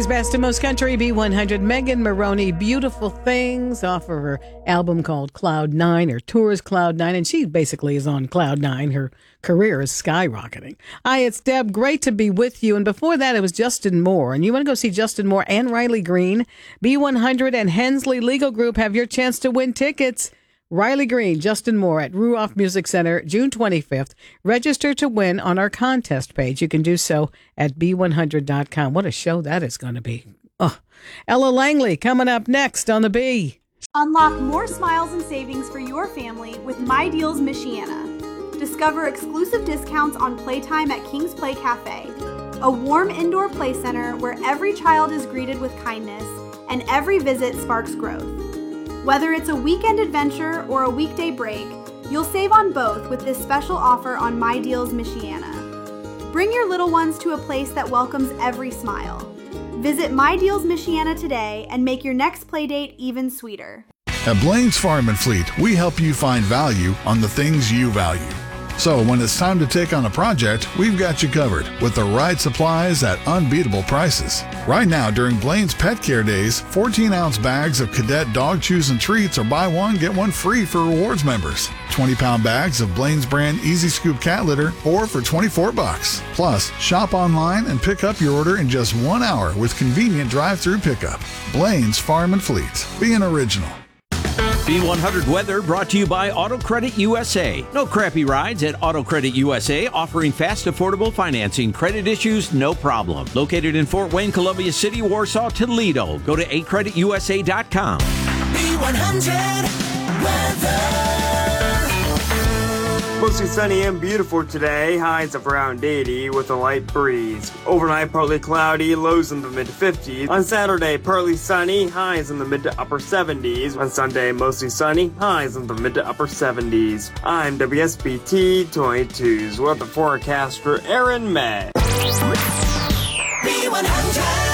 Today's best and most country B100, Megan Maroney, Beautiful Things, off of her album called Cloud 9, or tours Cloud 9, and she basically is on Cloud 9. Her career is skyrocketing. Hi, it's Deb. Great to be with you. And before that, it was Justin Moore. And you want to go see Justin Moore and Riley Green. B100 and Hensley Legal Group have your chance to win tickets. Riley Green, Justin Moore at Ruoff Music Center, June 25th. Register to win on our contest page. You can do so at b100.com. What a show that is going to be. Oh, Ella Langley coming up next on the B. Unlock more smiles and savings for your family with My Deals Michiana. Discover exclusive discounts on playtime at King's Play Cafe, a warm indoor play center where every child is greeted with kindness and every visit sparks growth. Whether it's a weekend adventure or a weekday break, you'll save on both with this special offer on My Deals Michiana. Bring your little ones to a place that welcomes every smile. Visit My Deals Michiana today and make your next playdate even sweeter. At Blaine's Farm and Fleet, we help you find value on the things you value. So when it's time to take on a project, we've got you covered with the right supplies at unbeatable prices. Right now, during Blaine's Pet Care Days, 14-ounce bags of Cadet dog chews and treats are buy one, get one free for rewards members. 20-pound bags of Blaine's brand Easy Scoop cat litter, or for $24. Plus, shop online and pick up your order in just 1 hour with convenient drive-through pickup. Blaine's Farm and Fleet. Be an original. B100 weather brought to you by Auto Credit USA. No crappy rides at Auto Credit USA, offering fast, affordable financing. Credit issues, no problem. Located in Fort Wayne, Columbia City, Warsaw, Toledo. Go to acreditusa.com. B100 weather. Mostly sunny and beautiful today, highs of around 80 with a light breeze. Overnight, partly cloudy, lows in the mid-50s. On Saturday, partly sunny, highs in the mid to upper 70s. On Sunday, mostly sunny, highs in the mid to upper 70s. I'm WSBT 22's weather forecaster Aaron May. B100.